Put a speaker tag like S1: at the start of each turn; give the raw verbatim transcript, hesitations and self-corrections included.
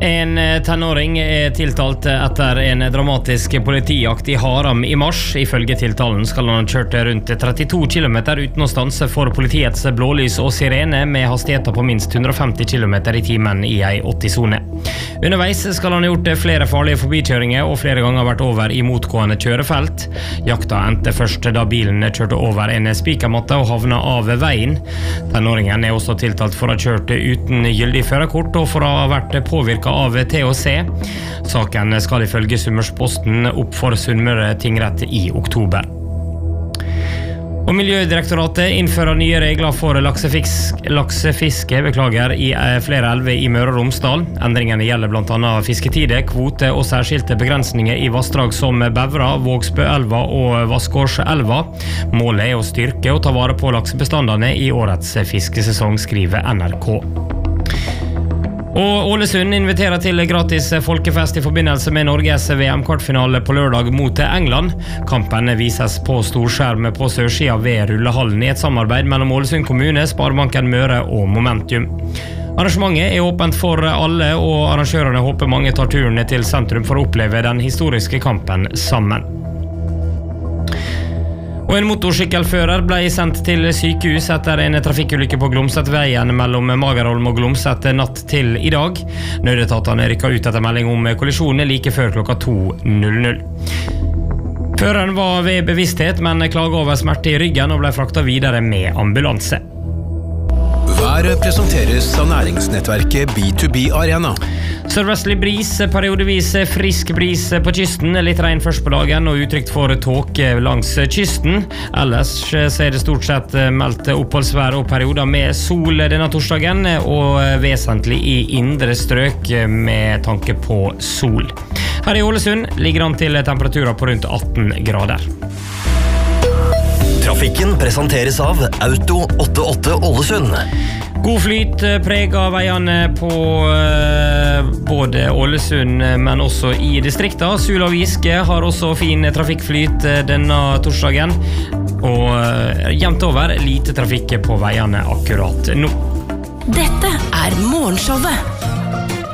S1: En tenåring er tiltalt etter en dramatisk politijakt i Haram i mars. Ifølge tiltalen skal han ha kjørt rundt trettito kilometer uten å stanse for politiets blålys og sirene med hastigheter på minst hundre og femti kilometer i timen i ei åtti-sone. Underveis skal han ha gjort flere farlige forbikjøringer og flere ganger vært over i motgående kjørefelt. Jakta endte først da bilen kjørte over en spikermatte og havna av veien. Tenåringen er også tiltalt for å ha kjørt uten gyldig førerkort og for å ha vært påvirket av T og C. Saken skal ifølge Sunnmørsposten opp for Sunnmøre tingrett i oktober. Og Miljødirektoratet innfører nye regler for laksefisk, laksefiske beklager, i flere elver i Møre og Romsdal. Endringene gjelder blant annet fisketide, kvote og særskilte begrensninger i vassdrag som Bevra, Vågsbøelva og Vassgårdselva. Målet er å styrke og ta vare på laksebestandene i årets fiskesesong, skriver N R K. Og Ålesund inviterer til gratis folkefest i forbindelse med Norges V M-kvartfinale på lørdag mot England. Kampen vises på storskjerm på sørsida ved Rullehallen i et samarbeid mellom Ålesund kommune, Sparebanken Møre og Momentum. Arrangementet er åpent for alle, og arrangørene håper mange tar turen til sentrum for å oppleve den historiske kampen sammen. Og en motorsykkelfører ble sendt til sykehus etter en trafikkulykke på Glomsetveien mellom Magerholm og Glomset natt til i dag. Nødetatene rykket ut etter melding om kollisjonen like før klokka to null null. Føreren var ved bevissthet, men klaget over smerte i ryggen og ble fraktet videre med ambulanse.
S2: Været presenteres av næringsnettverket B to B Arena.
S1: Sørvestlig bris, periodevis frisk bris på kysten, litt regn først på dagen og utrygt for tåke langs kysten. Ellers er det stort sett meldt oppholdsvær og perioder med sol denne torsdagen, og vesentlig i indre strøk med tanke på sol. Her i Ålesund ligger han til temperaturer på rundt atten grader.
S3: Trafikken presenteres av Auto åttiåtte Ålesund.
S1: God flyt preger av veiene på eh, både Ålesund, men også i distrikta. Sula og Giske har også fin trafikkflyt denne torsdagen, og eh, jevnt over lite trafikk på veiene akkurat nå.
S4: Dette er Morgenshowet